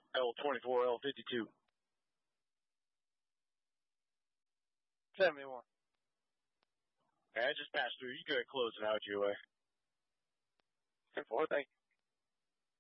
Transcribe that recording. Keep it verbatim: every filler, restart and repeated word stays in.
L twenty-four, L fifty-two. seventy-one. Okay, I just passed through. You go ahead and close it out your way. ten four, thank you.